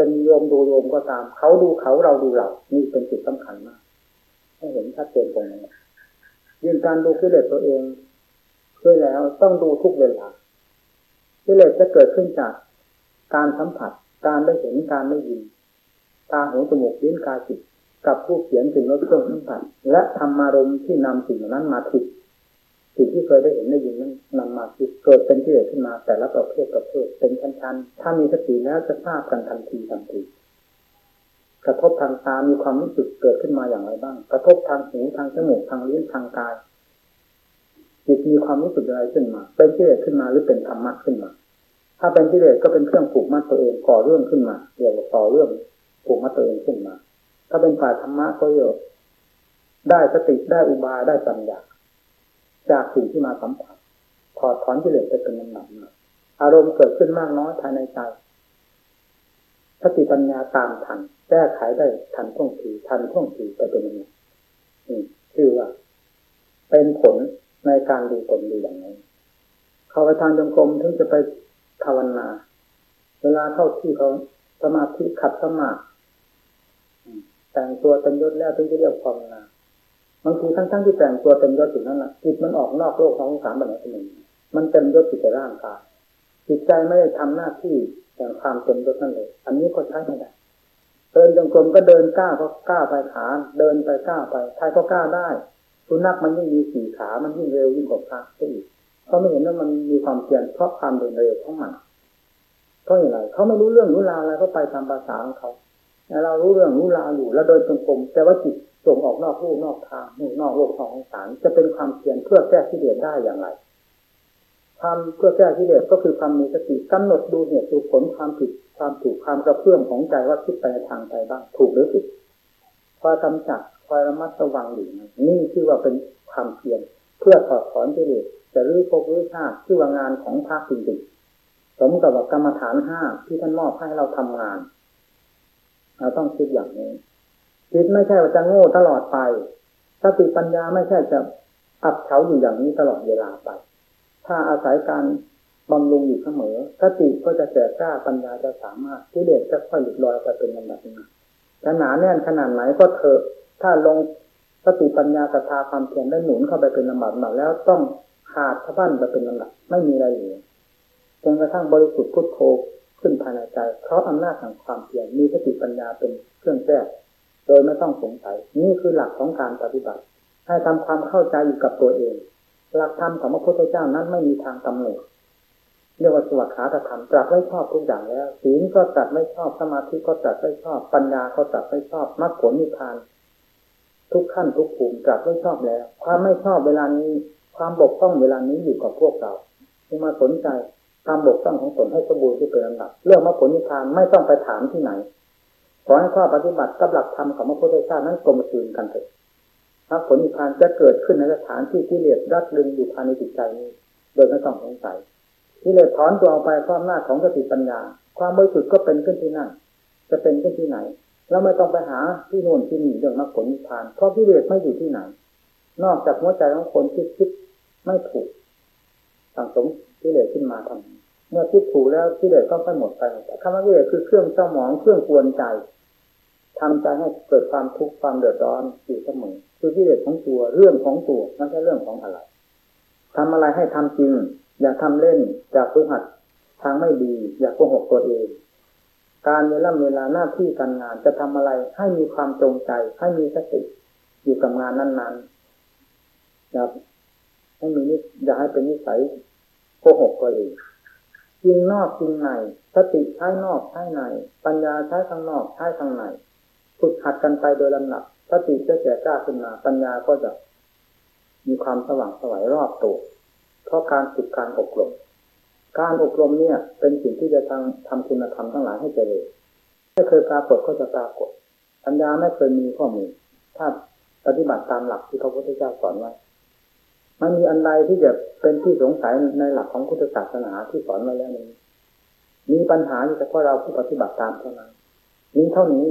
เป็นโยมดูโยมก็ตามเขาดูเขาเราดูเรานี่เป็นจุดสำคัญมากให้เห็นชัดเจนตรงนี้ยิ่งการดูกิเลสตัวเองด้วยแล้วต้องดูทุกเวลากิเลสจะเกิดขึ้นจากการสัมผัสการได้เห็นการได้ยินตาหูจมูกลิ้นกายจิตกับผู้เขียนสิ่งรสเครื่องสัมผัสและธรรมารมณ์ที่นำสิ่งนั้นมาคิดสิ่งที่เคยได้เห็นได้ยินนั้นนำมาคิดเกิดเป็นกิเลสขึ้นมาแต่ละประเภทเป็นชั้นๆถ้ามีสติแล้วจะทราบกันทันทีกระทบทางตามีความรู้สึกเกิดขึ้นมาอย่างไรบ้างกระทบทางหูทางจมูกทางลิ้นทางกายจิตมีความรู้สึกอะไรขึ้นมาเป็นกิเลสขึ้นมาหรือเป็นธรรมะขึ้นมาถ้าเป็นกิเลสก็เป็นเครื่องผูกมัดตัวเองก่อเรื่องขึ้นมาเรียกว่าต่อเรื่องผูกมัดตัวเองขึ้นมาถ้าเป็นฝ่ายธรรมะก็เยอะได้สติได้อุบายได้ปัญญาจากสิ่งที่มาสัมผัสถอดถอนกิเลสไปเป็นลำดับมาอารมณ์เกิดขึ้นมากน้อยภายในใจสติปัญญาตามทันแก้ไขได้ทันท่วงทีไปเป็นลำดับชื่อว่าเป็นผลในการดูตนดูอย่างนี้เข้าไปทางจงกรมถึงจะไปภาวนาเวลาเข้าที่เขาสมาธิขัดสมาธิแต่งตัวเต็มยศแล้วถึงจะเรียกภาวนาบางทีทั้งที่แต่งตัวเต็มยศอยู่นั่นแหละจิตมันออกนอกโลกของสามบัณฑิตหนึ่งมันเต็มยศอยู่ในร่างกายจิตใจไม่ได้ทำหน้าที่แต่ความเต็มยศนั่นเลยอันนี้ก็ใช้ไม่ได้เดินจงกรมก็เดินก้าวก็ก้าวไปขาเดินไปก้าวไปใครก็ก้าวได้สุนัขมันยิ่งมีสี่ขามันยิ่งเร็วยิ่งกว่าพระอีกเขาไม่เห็นว่ามันมีความเพียรเพราะความเดินเร็วของมันเพราะอย่างไรเขาไม่รู้เรื่องรู้ราวอะไรเขาไปตามภาษาของเขาแต่เรารู้เรื่องรู้ราวอยู่แล้วเดินจงกรมแต่ว่าจิตส่งออกนอกรูนอกทางนอกโลกของสารจะเป็นความเพียรเพื่อแก้กิเลสได้อย่างไรความเพื่อแก้กิเลสก็คือความมีสติกำหนดดูเหตุดูผลความผิดความถูกความกระเพื่อมของใจว่าคิดไปในทางใดบ้างถูกหรือผิดคอยกำจัดคอยระมัดระวังอยู่นี่ชื่อว่าเป็นความเพียรเพื่อถอดถอนกิเลสจะรื้อภพรื้อชาติชื่อว่างานของพระจริงๆสมกับว่ากรรมฐาน5ที่ท่านมอบให้เราทำงานเราต้องคิดอย่างนี้จิตไม่ใช่ว่าจะโง่ตลอดไปสติปัญญาไม่ใช่จะอับเฉาอยู่อย่างนี้ตลอดเวลาไปถ้าอาศัยการบำรุงอยู่เสมอสติก็จะแก่กล้าปัญญาจะสามารถกิเลสจะค่อยหลุดลอยไปเป็นลำดับนั้นจะหนาแน่นขนาดไหนก็เถอะถ้าลงสติปัญญาศรัทธาความเพียรได้หนุนเข้าไปเป็นลำดับแล้วต้องขาดสะบั้นไปเป็นลำดับไม่มีอะไรเหลือจนกระทั่งบริสุทธิ์พุทโธขึ้นภายในใจเพราะอำนาจของความเพียรมีสติปัญญาเป็นเครื่องแก้โดยไม่ต้องสงสัยนี่คือหลักของการปฏิบัติให้ทำความเข้าใจอยู่กับตัวเองหลักธรรมของพระพุทธเจ้านั้นไม่มีทางกำหนดเรียกว่าสวัสดิขาธรรมตรัสไว้ชอบทุกอย่างแล้วศีลก็ตรัสไว้ชอบสมาธิก็ตรัสไว้ชอบปัญญาก็ตรัสไว้ชอบมรรคผลนิพพานทุกขั้นทุกภูมิตรัสไว้ชอบแล้วความไม่ชอบเวลานี้ความบกพร่องเวลานี้อยู่กับพวกเราที่มาสนใจความบกพร่องของตนให้สมบูรณ์ที่เป็นลำดับเรื่องมรรคผลนิพพานไม่ต้องไปถามที่ไหนขอให้ข้อปฏิบัติกับหลักธรรมของพระพุทธเจ้านั้นกลมกลืนกันเถิดมรรคผลนิพพานจะเกิดขึ้นในสถานที่กิเลสรัดรึงอยู่ภายในจิตใจนี้โดยไม่ต้องสงสัยกิเลสถอนตัวออกไปเพราะอำนาจของสติปัญญาความบริสุทธิ์ก็เป็นขึ้นที่นั่นจะเป็นขึ้นที่ไหนเราไม่ต้องไปหาที่โน่นที่นี่เรื่องมรรคผลนิพพานเพราะกิเลสไม่อยู่ที่ไหนนอกจากหัวใจของคนที่คิดไม่ถูกสั่งสมกิเลสขึ้นมาทำเมื่อคิดถูกแล้วกิเลสก็ค่อยหมดไปแต่คำว่ากิเลสคือเครื่องเจ้าหมองเครื่องกวนใจทำใจให้เกิดความทุกข์ความเดือดร้อนอยู่เสมอคือกิเลสของตัวเรื่องของตัวไม่ใช่เรื่องของอะไรทำอะไรให้ทำจริงอย่าทำเล่นอย่าฝึกหัดทางไม่ดีอย่าโกหกตัวเองการเวลาหน้าที่การงานจะทำอะไรให้มีความจงใจให้มีสติอยู่กับงานนั้นๆอย่าให้เป็นนิสัยโกหกตัวเองจริงนอกจริงในสติใช้นอกใช้ในปัญญาใช้ข้างนอกใช้ข้างในฝึกหัดกันไปโดยลำดับสติจะแก่กล้าขึ้นมาปัญญาก็จะมีความสว่างไสวรอบตัวเพราะการฝึกการอบรมเนี่ยเป็นสิ่งที่จะทำคุณธรรมทั้งหลายให้เจริญไม่เคยปรากฏก็จะปรากฏปัญญาไม่เคยมีข้อมูลถ้าปฏิบัติตามหลักที่พระพุทธเจ้าสอนไว้มันมีอันใดที่จะเป็นที่สงสัยในหลักของพุทธศาสนาที่สอนไว้แล้วนี้มีปัญหาอยู่แต่เพราะเราผู้ปฏิบัติตามเท่านั้นนี้เท่านี้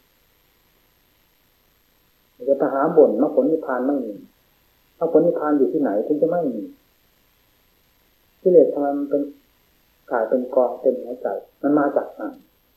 จะไปหาบ่นมรรคผลนิพพานไม่มีมรรคผลนิพพานอยู่ที่ไหนถึงจะไม่มีกิเลสทำไมมันเป็นกลายเป็นกองเต็มหัวใจมันมาจากไหน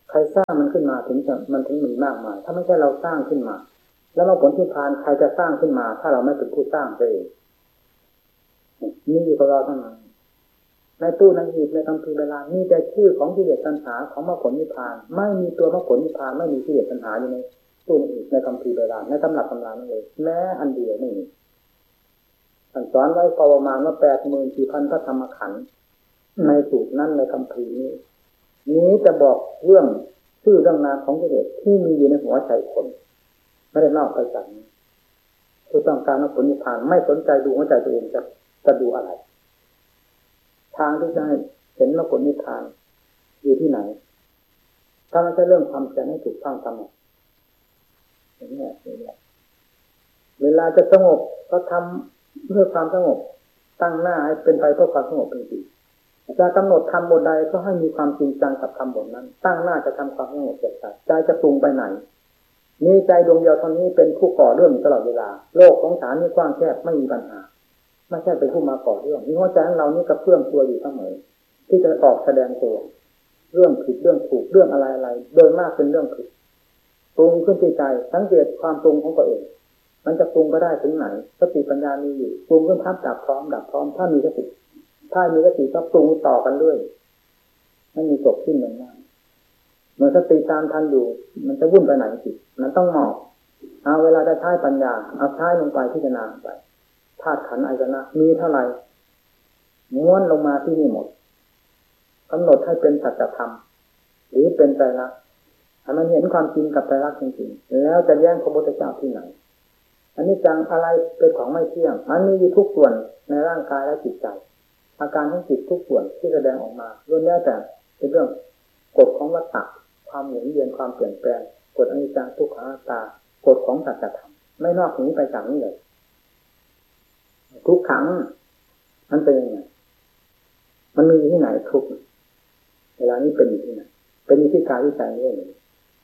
ใครสร้างมันขึ้นมาถึงจะมันถึงมีมากมายถ้าไม่ใช่เราสร้างขึ้นมาแล้วมาผลที่พานใครจะสร้างขึ้นมาถ้าเราไม่เป็นผู้สร้างเองนี่อยู่กับเราเท่านั้นในตู้ในหีบในคำพีเวลามีแต่ชื่อของกิเลสตัณหาของมรรคผลนิพพานไม่มีตัวมรรคผลนิพพานไม่มีกิเลสตัณหาอยู่ในตู้ในหีบในคำพีเวลาในตำรับตำรานั่นเลยแม้อันเดียวไม่มีท่านสอนไว้ประมาณว่า 84,000 พระธรรมขันธ์ในสูตรนั้นในคำพีนี้จะบอกเรื่องชื่อเรื่องนามของกิเลสที่มีอยู่ในหัวใจคนไม่ได้นอกไปจากนี้ผู้ต้องการมรรคผลนิพพานไม่สนใจดูหัวใจตัวเองจะดูอะไรทางที่จะให้เห็นมรรคผลนิพพานอยู่ที่ไหนถ้าไม่ใช่เรื่องความเพียรให้ถูกต้องตามอย่างนี้เวลาจะสงบก็ทำเพื่อความสงบตั้งหน้าให้เป็นไปเพื่อความสงบจริงๆจะกำหนดทำบทใดก็ให้มีความจริงจังกับทำบทนั้นตั้งหน้าจะทำความสงบเกิดใจจะปรุงไปไหนมีใจดวงเดียวเท่านี้เป็นผู้ก่อเรื่องตลอดเวลาโลกของสารนี่กว้างแคบไม่มีปัญหาไม่ใช่เป็นผู้มาก่อเรื่องมีหัวใจของเรานี่กระเพื่อมตัวอยู่เสมอที่จะออกแสดงตัวเรื่องผิดเรื่องถูกเรื่องอะไรโดยมากเป็นเรื่องผิดปรุงขึ้นที่ใจสังเกตความปรุงของตัวเองมันจะปรุงก็ได้ถึงไหนสติปัญญามีอยู่ปรุงขึ้นพับดับพร้อมถ้ามีสติก็ปรุงต่อกันเรื่อยไม่มีจบสิ้นลงได้เมื่อสติตามทันอยู่มันจะวุ่นไปไหนจิตมันต้องมองเอาเวลาได้ใช้ปัญญาเอาใช้ลงไปพิจารณาไปธาตุขันธ์อายตนะมีเท่าไหร่ม้วนลงมาที่นี่หมดกำหนดให้เป็นสัจธรรมหรือเป็นไตรลักษณ์ให้มันเห็นความจริงกับไตรลักษณ์จริงๆแล้วจะแย้งพระพุทธเจ้าที่ไหนอันนี้จังอะไรเป็นของไม่เที่ยงมันมีอยู่ทุกส่วนในร่างกายและจิตใจอาการของจิตทุกส่วนที่แสดงออกมาล้วนแล้วแต่เป็นเรื่องกฎของวัฏฏะความหมุนเวียนความเปลี่ยนแปลงกฎอนิจจังทุกขังอนัตตากฎของสัจธรรมไม่นอกนี้ไปจากนี้เลยทุกขังมันเป็นยังไงมันมีที่ไหนทุกเวลานี้เป็นอยู่ที่ไหนเป็นอยู่ที่กายที่ใจนี่เอง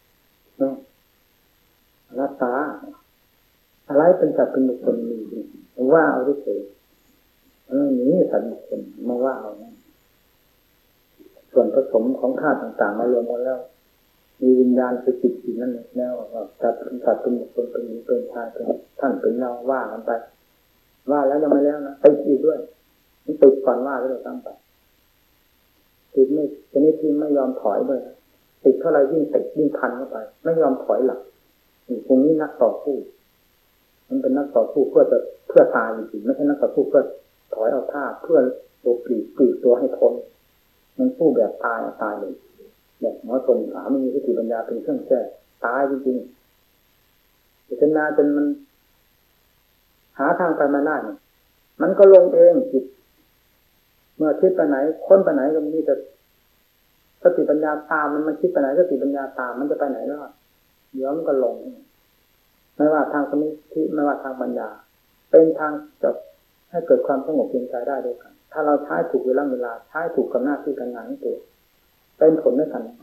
อนัตตาอะไรเป็นสัตว์เป็นบุคคลมีจริงว่าเอาด้วยเถิดนี้สัตว์บุคคลมาว่าเอาส่วนผสมของธาตุต่างๆมารวมกันแล้วมีวิญญาณคือจิตนั่นแล้วสัตว์เป็นบุคคลเป็นหญิงเป็นชายเป็นท่านเป็นเราว่ากันไปว่าแล้วยังไม่แล้วนะติดอีกด้วยมันติดก่อนว่าก็เลยตั้งไปติดไม่ชนิดที่ไม่ยอมถอยเลยติดเท่าไรยิ่งติดยิ่งพันเข้าไปไม่ยอมถอยหลังตรงนี้นักต่อสู้มันเป็นนักต่อสู้เพื่อตายจริงๆไม่ใช่นักต่อสู้เพื่อถอยเอาท่าเพื่อหลบปลีกตัวให้พ้นมันสู้แบบตายเลยแบบหมอชนหาไม่มีสติปัญญาเป็นเครื่องแก้ตายจริงๆพิจารณาจนมันหาทางไปมาได้มันก็ลงเองจิตเมื่อคิดไปไหนค้นไปไหนก็มีแต่สติปัญญาตามมันคิดไปไหนสติปัญญาตามมันจะไปไหนแล้วเดี๋ยวมันก็ลงไม่ว่าทางสมาธิไม่ว่าทางปัญญาเป็นทางจะให้เกิดความสงบเย็นใจได้ด้วยกันถ้าเราใช้ถูกเวลาใช้ถูกกับหน้าที่การงานของตัวเป็นผลด้วยกัน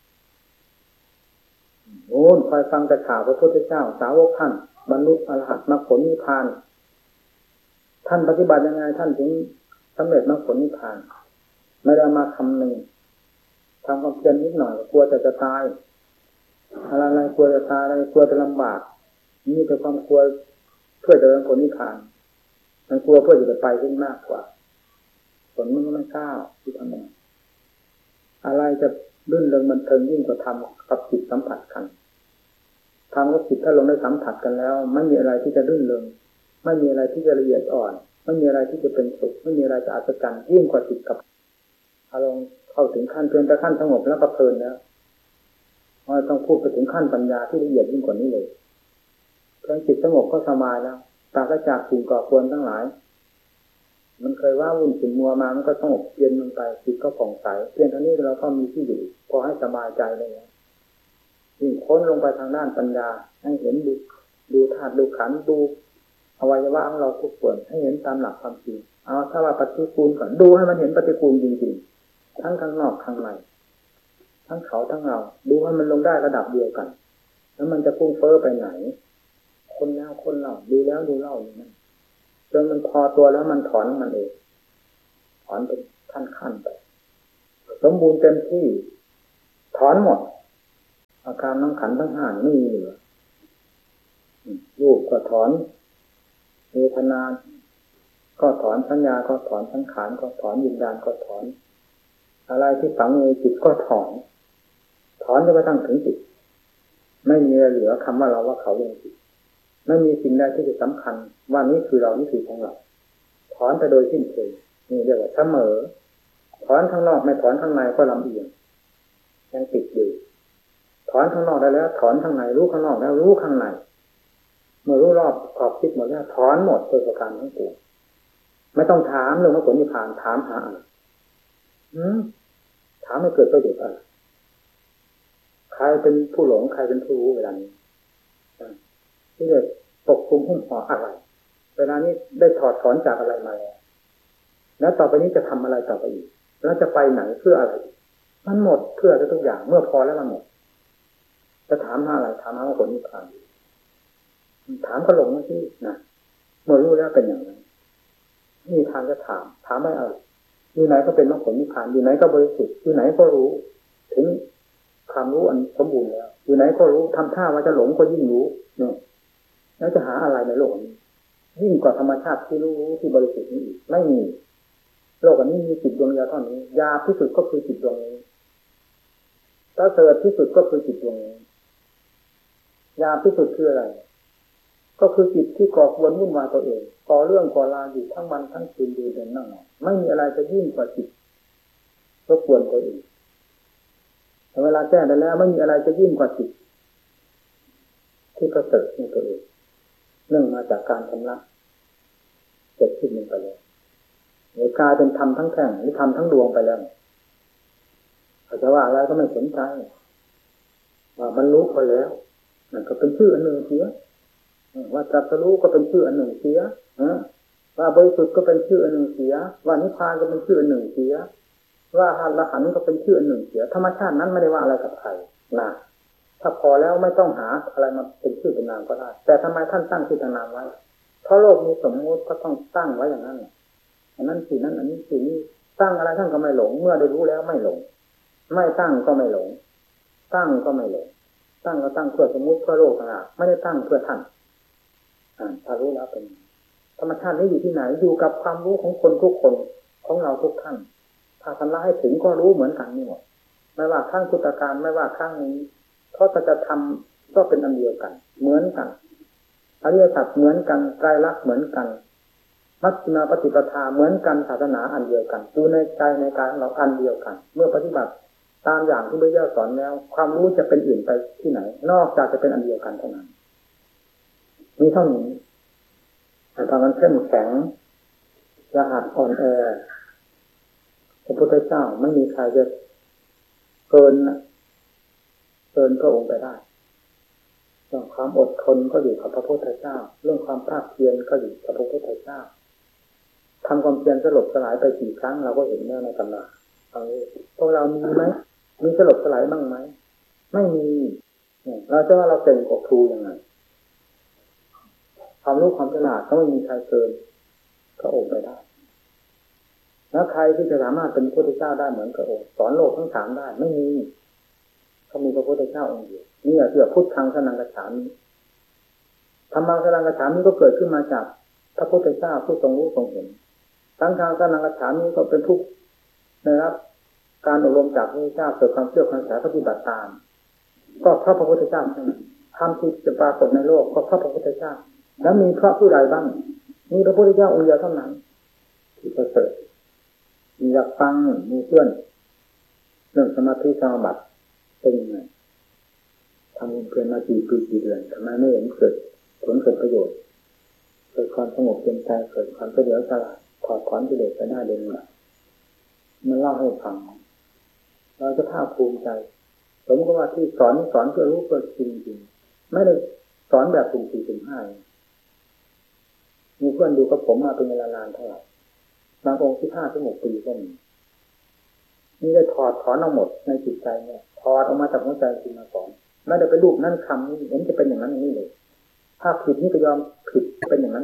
โอ้คอยฟังแต่ข่าวพระพุทธเจ้าสาวกท่านบรรลุอรหัตมรรคผลนิพพานท่านปฏิบัติยังไงท่านถึงสำเร็จมรรคผลนิพพานไม่ได้มาคำหนึ่งทำความเพียรนิดหน่อยกลัวจะตายอะไรกลัวจะตายอะไรกลัวจะลำบากนี่แต่ความกลัวเพื่อจะได้ผลนิพพานมันกลัวเพื่อจะไปขึ้นมากกว่าผลมันก็ไม่กล้าที่ทำอะไรจะรื่นเริงบันเทิงยิ่งกว่าธรรมกับจิตสัมผัสกันธรรมกับจิตถ้าลงได้สัมผัสกันแล้วไม่มีอะไรที่จะรื่นเริงไม่มีอะไรที่จะละเอียดอ่อนไม่มีอะไรที่จะเป็นสุขไม่มีอะไรจะอัศจรรย์ยิ่งกว่าจิตกับอารมณ์เข้าถึงขั้นเพียงแต่ขั้นสงบแล้วก็เพลินแล้วต้องพูดไปถึงขั้นปัญญาที่ละเอียดยิ่งกว่านี้เลยเพียงจิตสงบก็สบายแล้วปราศจากสิ่งก่อควรทั้งหลายมันเคยว่าวุ่นขุ่นมัวมามันก็สงบเย็นลงไปจิตก็ผ่องใสเพียงเท่านี้เราก็มีที่อยู่พอให้สบายใจเลยยิ่งค้นลงไปทางด้านปัญญาให้เห็นดูธาตุดูขันธ์ดูอวัยวะของเราทุกส่วนให้เห็นตามหลักความจริงเอาถ้าว่าปฏิกูลก่อนดูให้มันเห็นปฏิกูลจริงๆทั้งข้างนอกข้างในทั้งเขาทั้งเราดูให้มันลงได้ระดับเดียวกันแล้วมันจะพุ่งเฟ้อไปไหนคนแล้วคนเราดูแล้วดูเล่าอย่างนั้นจนมันพอตัวแล้วมันถอนมันเองถอนเป็นขั้นไปสมบูรณ์เต็มที่ถอนหมดอาการน้ำขันธ์ทั้งห้าไม่มีเหลือรูปก็ถอนเวทนาก็ถอนสัญญาก็ถอนสังขารก็ถอนวิญญาณก็ถอนอะไรที่ฝังในจิตก็ถอนจนกระทั่งถึงจิตไม่มีเหลือคำว่าเราว่าเขาอย่างจิตไม่มีสิ่งใดที่จะสำคัญว่านี้คือเรานี่คือของเราถอนไปโดยสิ้นเชิงนี่เรียกว่าเสมอถอนข้างนอกไม่ถอนข้างในก็ลำเอียงยังติดอยู่ถอนข้างนอกได้แล้วถอนข้างในรู้ข้างนอกแล้วรู้ข้างในเมื่อรู้รอบขอบคิดหมดแล้วถอนหมดโดยประการทั้งปวงไม่ต้องถามเรื่องมรรคผลนิพพานถามหาอะไรถามให้เกิดประโยชน์อะไรใครเป็นผู้หลงใครเป็นผู้รู้เวลานี้ที่จะปกคลุมหุ้มห่ออะไรเวลานี้ได้ถอดถอนจากอะไรมาแล้วต่อไปนี้จะทำอะไรต่อไปอีกแล้วจะไปไหนเพื่ออะไรมันหมดเพื่อทุกอย่างเมื่อพอแล้วมันหมดจะถามหาอะไรถามหามรรคผลนิพพานถามก็หลงนะที่นะเมื่อรู้แล้วเป็นอย่างนั้นมีทางจะถามไม่เอาอยู่ไหนก็เป็นมรรคผลนิพพานอยู่ไหนก็บริสุทธิ์อยู่ไหนก็รู้ถึงความรู้อันสมบูรณ์แล้วอยู่ไหนก็รู้ทำท่าว่าจะหลงก็ยิ่งรู้เนี่ยแล้วจะหาอะไรในโลกนี้ยิ่งกว่าธรรมชาติที่รู้ที่บริสุทธิ์นี้อีกไม่มีโลกอันนี้มีจิตดวงเดียวเท่านี้ยาที่สุดก็คือจิตดวงนี้ประเสริฐที่สุดก็คือจิตดวงนี้ยาที่สุดคืออะไรก็คือจิตที่ก่อควรวุ่นวายตัวเองก่อเรื่องก่อราวอยู่ทั้งวันทั้งคืนเดินนั่งนอนไม่มีอะไรจะยิ่งกว่าจิตรบกวนตัวเองแต่เวลาแก้ได้แล้วไม่มีอะไรจะยิ่งกว่าจิตที่ประเสริฐในตัวเองเนื่องมาจากการชำระเกิดขึ้นไปแล้วหรือกลายเป็นธรรมทั้งแท่งหรือธรรมทั้งดวงไปแล้วอาจจะว่าอะไรก็ไม่สนใจว่าบรรลุพอแล้วนั่นก็เป็นชื่ออันหนึ่งเสียว่าตรัสรู้ก็เป็นชื่ออันหนึ่งเสียว่าบริสุทธิ์ก็เป็นชื่ออันหนึ่งเสียว่านิพพานก็เป็นชื่ออันหนึ่งเสียว่าอรหันต์ก็เป็นชื่ออันหนึ่งเสียธรรมชาตินั้นไม่ได้ว่าอะไรกับใครนะถ้าพอแล้วไม่ต้องหาอะไรมาเป็นชื่อเป็นนามก็ได้แต่ทำไมท่านตั้งชื่อนามไว้เพราะโลกมีสมมติก็ต้องตั้งไว้อย่างนั้นอันนั้นสิ่งนั้นอันนี้สิ่งนี้ตั้งอะไรท่านก็ไม่หลงเมื่อได้รู้แล้วไม่หลงไม่ตั้งก็ไม่หลงตั้งก็ไม่หลงตั้งก็ตั้งเพื่อสมมติเพื่อโลกต่างหากไม่ได้ตั้งเพื่อท่านถ้ารู้แล้วเป็นธรรมชาตินี้อยู่ที่ไหนอยู่กับความรู้ของคนทุกคนของเราทุกท่านถ้าทำละให้ถึงก็รู้เหมือนกันนี่หมดไม่ว่าครั้งพุทธกาลไม่ว่าครั้งนี้เพราะจะทำก็เป็นอันเดียวกันเหมือนกันอริยสัจเหมือนกันไตรลักษณ์เหมือนกันมัชฌิมาปฏิปทาเหมือนกันศาสนาอันเดียวกันอยู่ในใจในกายของเราอันเดียวกันเมื่อปฏิบัติตามอย่างที่พระเจ้าสอนแล้วความรู้จะเป็นอื่นไปที่ไหนนอกจากจะเป็นอันเดียวกันเท่านั้นมีเท่านี้แต่ทางนั้นเข้มแข็งรหัสอ่อนแอพระพุทธเจ้าไม่มีใครจะเกินพระองค์ไปได้เรื่องความอดทนก็อยู่กับพระพุทธเจ้าเรื่องความภาคเพียรก็อยู่กับพระพุทธเจ้าทำความเพียรสลบสลายไปกี่ครั้งเราก็เห็นแล้วในตำราพวกเรามีไหมมีสลบสลายบ้างไหมไม่มีเราจะว่าเราเป็นกบครูยังไงความรู้ความฉลาดก็ไม่มีใครเกินพระองค์ไปได้แล้วใครที่จะสามารถเป็นพระพุทธเจ้าได้เหมือนพระองค์สอนโลกทั้งสามได้ไม่มีเขามีพระพุทธเจ้าองค์เดียวนี่เรื่องพุทธังสนังกัจฉามิธรรมังสนังกัจฉามิก็เกิดขึ้นมาจากพระพุทธเจ้าผู้ทรงรู้ทรงเห็นสังฆังสนังกัจฉามิก็เป็นผู้ได้รับการอบรมจากพระพุทธเจ้าเกิดความเชื่อความศรัทธาปฏิบัติตามก็เพราะพระพุทธเจ้าเท่านั้นธรรมที่จะปรากฏในโลกก็เพราะพระพุทธเจ้าแล้วมีเพราะผู้ใดบ้างมีพระพุทธเจ้าองค์เดียวเท่านั้นที่ประเสริฐมีอยากฟังมีเพื่อนเรื่องสมาธิสมาบัติเป็นยังไงทำเพื่อนมากี่ปีกี่เดือนทำไมไม่เห็นเกิดผลเกิดประโยชน์เกิดความสงบเย็นใจเกิดความเฉลียวฉลาดถอดถอนกิเลสไปได้เด่นมามันเล่าให้ฟังเราจะภาคภูมิใจสมมติว่าที่สอนเพื่อรู้เพื่อจริงๆไม่ได้สอนแบบสุ่มสี่สุ่มห้ามีเพื่อนดูกับผมมาเป็นเวลานานเท่าไหร่บางองค์15-16 ปีก็มีนี่ได้ถอดถอนเอาหมดในจิตใจเนี่ยถอดออกมาจากหัวใจจริงมาสอนไม่ได้ไปรูปนั่นคำนี่เห็นจะเป็นอย่างนั้นอย่างนี้เลยถ้าผิดนี่ก็ยอมผิดเป็นอย่างนั้น